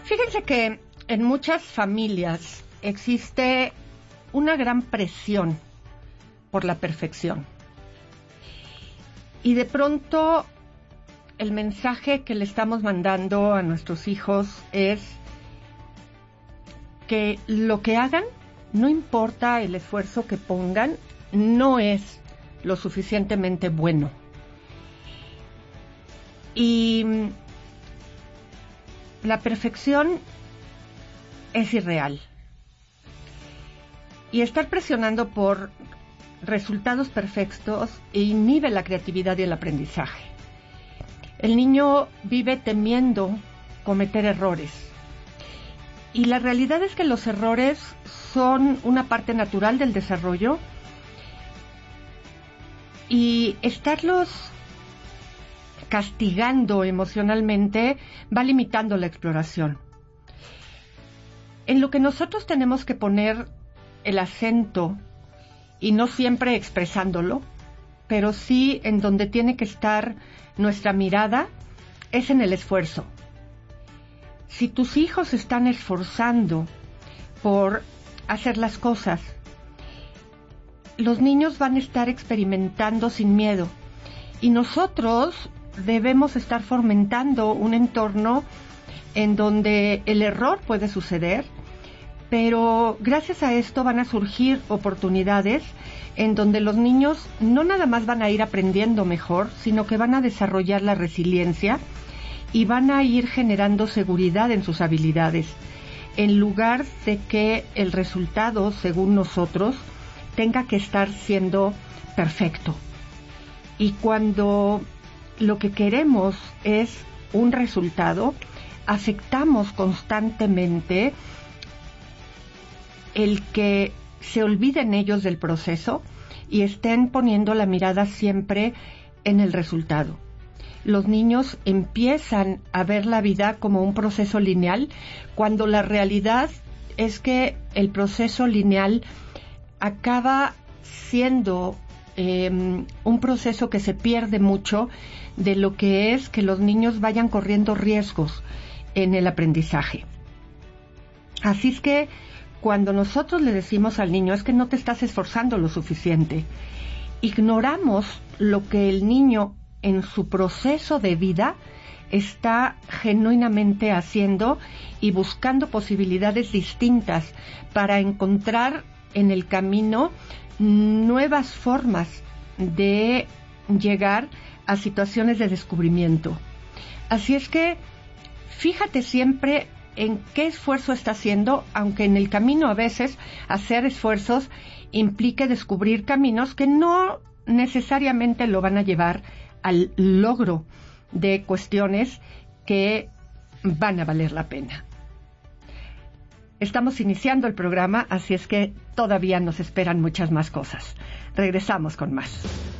Fíjense que en muchas familias existe una gran presión por la perfección. Y de pronto el mensaje que le estamos mandando a nuestros hijos es que lo que hagan, no importa el esfuerzo que pongan, no es lo suficientemente bueno. Y la perfección es irreal. Y estar presionando por resultados perfectos inhibe la creatividad y el aprendizaje. El niño vive temiendo cometer errores. Y la realidad es que los errores son una parte natural del desarrollo y estarlos castigando emocionalmente va limitando la exploración. En lo que nosotros tenemos que poner el acento, y no siempre expresándolo, pero sí en donde tiene que estar nuestra mirada, es en el esfuerzo. Si tus hijos se están esforzando por hacer las cosas, los niños van a estar experimentando sin miedo. Y nosotros debemos estar fomentando un entorno en donde el error puede suceder, pero gracias a esto van a surgir oportunidades en donde los niños no nada más van a ir aprendiendo mejor, sino que van a desarrollar la resiliencia y van a ir generando seguridad en sus habilidades, en lugar de que el resultado, según nosotros, tenga que estar siendo perfecto. Y cuando lo que queremos es un resultado, aceptamos constantemente el que se olviden ellos del proceso y estén poniendo la mirada siempre en el resultado. Los niños empiezan a ver la vida como un proceso lineal, cuando la realidad es que el proceso lineal acaba siendo un proceso que se pierde mucho de lo que es que los niños vayan corriendo riesgos en el aprendizaje. Así es que cuando nosotros le decimos al niño es que no te estás esforzando lo suficiente, ignoramos lo que el niño en su proceso de vida está genuinamente haciendo y buscando posibilidades distintas para encontrar en el camino nuevas formas de llegar a situaciones de descubrimiento. Así es que fíjate siempre en qué esfuerzo está haciendo, aunque en el camino a veces hacer esfuerzos implique descubrir caminos que no necesariamente lo van a llevar al logro de cuestiones que van a valer la pena. Estamos iniciando el programa, así es que todavía nos esperan muchas más cosas. Regresamos con más.